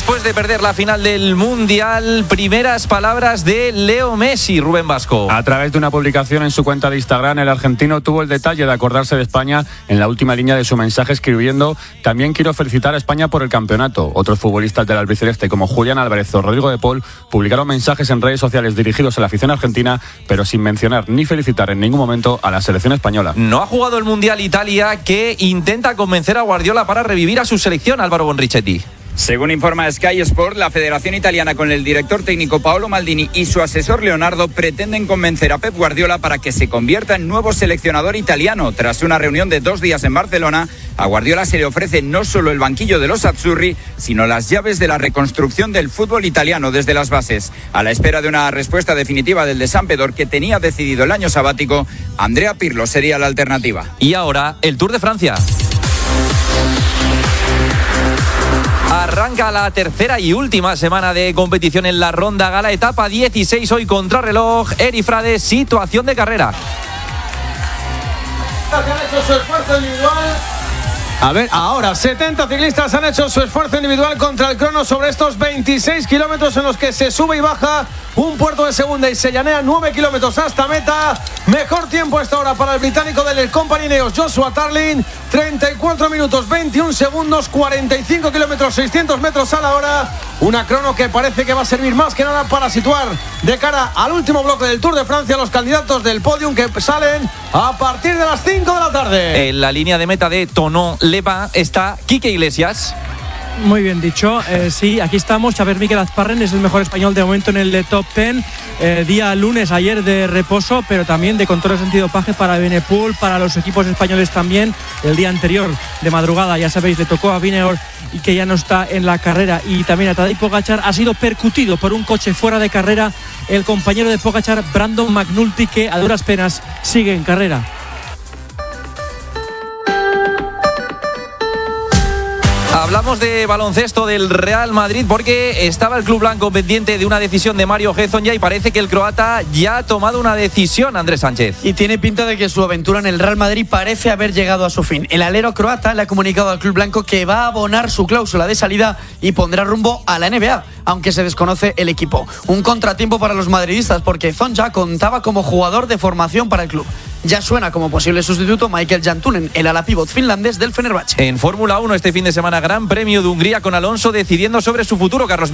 Después de perder la final del Mundial, primeras palabras de Leo Messi, Rubén Vasco. A través de una publicación en su cuenta de Instagram, el argentino tuvo el detalle de acordarse de España en la última línea de su mensaje, escribiendo: también quiero felicitar a España por el campeonato. Otros futbolistas del albiceleste, como Julián Álvarez o Rodrigo de Paul, publicaron mensajes en redes sociales dirigidos a la afición argentina, pero sin mencionar ni felicitar en ningún momento a la selección española. No ha jugado el Mundial Italia, que intenta convencer a Guardiola para revivir a su selección, Álvaro Bonrichetti. Según informa Sky Sport, la Federación Italiana, con el director técnico Paolo Maldini y su asesor Leonardo, pretenden convencer a Pep Guardiola para que se convierta en nuevo seleccionador italiano. Tras una reunión de 2 días en Barcelona, a Guardiola se le ofrece no solo el banquillo de los azzurri, sino las llaves de la reconstrucción del fútbol italiano desde las bases. A la espera de una respuesta definitiva del de Sampdoria, que tenía decidido el año sabático, Andrea Pirlo sería la alternativa. Y ahora, el Tour de Francia. Arranca la tercera y última semana de competición en la Ronda Gala, etapa 16, hoy contrarreloj. Eri Frade, situación de carrera. Han hecho su esfuerzo individual. A ver, ahora 70 ciclistas han hecho su esfuerzo individual contra el crono sobre estos 26 kilómetros en los que se sube y baja un puerto de segunda y se llanea 9 kilómetros hasta meta. Mejor tiempo a esta hora para el británico del Company Ineos, Joshua Tarling, 34 minutos 21 segundos, 45 kilómetros 600 metros a la hora. Una crono que parece que va a servir más que nada para situar de cara al último bloque del Tour de Francia los candidatos del podium, que salen a partir de las 5 de la tarde. En la línea de meta de Thonon-les-Bains está Quique Iglesias. Muy bien dicho, sí, aquí estamos. Xavier Miquel Azparren es el mejor español de momento en el top 10. Día lunes, ayer de reposo, pero también de controles antidopaje para Benepool, para los equipos españoles también. El día anterior, de madrugada, ya sabéis, le tocó a Vingegaard y que ya no está en la carrera. Y también a Tadej Pogačar ha sido percutido por un coche fuera de carrera el compañero de Pogačar, Brandon McNulty, que a duras penas sigue en carrera. Hablamos de baloncesto del Real Madrid, porque estaba el club blanco pendiente de una decisión de Mario Hezonja y parece que el croata ya ha tomado una decisión, Andrés Sánchez. Y tiene pinta de que su aventura en el Real Madrid parece haber llegado a su fin. El alero croata le ha comunicado al club blanco que va a abonar su cláusula de salida y pondrá rumbo a la NBA, aunque se desconoce el equipo. Un contratiempo para los madridistas, porque Hezonja contaba como jugador de formación para el club. Ya suena como posible sustituto Michael Jantunen, el ala pívot finlandés del Fenerbahce. En Fórmula 1 este fin de semana, Gran Premio de Hungría con Alonso decidiendo sobre su futuro, Carlos.